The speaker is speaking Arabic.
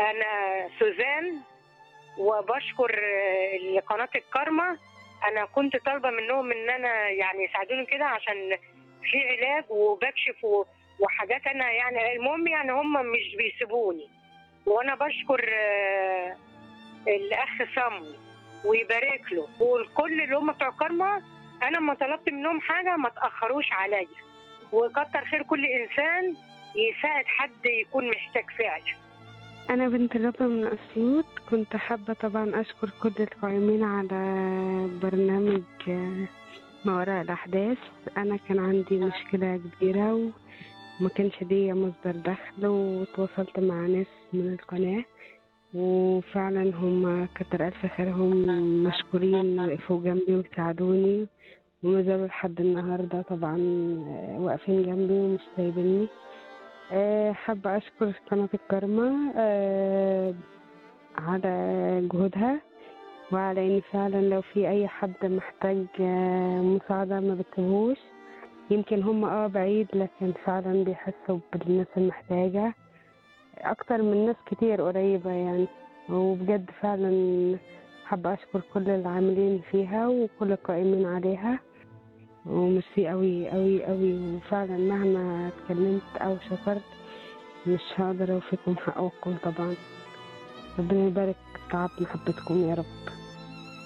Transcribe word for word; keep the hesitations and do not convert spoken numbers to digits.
انا سوزان، وبشكر آه، قناه الكارما. انا كنت طالبه منهم ان انا يعني يساعدوني كده عشان في علاج وبكشف و- وحاجات، انا يعني المهم يعني هم مش بيسيبوني. وانا بشكر آه، الاخ صموي ويبارك له، والكل اللي هم بتوع كارما. انا لما طلبت منهم حاجه ما تاخروش عليا، وكتر خير كل انسان يساعد حد يكون محتاج فعلا. أنا بنت ربة من أسيوط. كنت حابة طبعا أشكر كل القائمين على برنامج آه، ما وراء الأحداث. أنا كان عندي مشكلة كبيرة وما كانش ليا مصدر دخل، وتواصلت مع ناس من القناة، وفعلا هم كتر ألف خيرهم، مشكورين، وقفوا جنبي وساعدوني، وما زالوا لحد النهاردة طبعا آه، واقفين جنبي ومش سايبيني. آه، حابة أشكر قناة الكارما آه، على جهودها، وعلى إن فعلا لو في أي حد محتاج آه، مساعدة ما بتسيبوش. يمكن هم اه بعيد، لكن فعلا بيحسوا بالناس المحتاجة أكتر من ناس كتير قريبة يعني. وبجد فعلا حابة أشكر كل العاملين فيها وكل القائمين عليها، وميرسي أوي أوي أوي. وفعلا مهما اتكلمت أو شكرت مش هقدر أوفيكم حقكم طبعا. ربنا يبارك تعب محبتكم يا رب.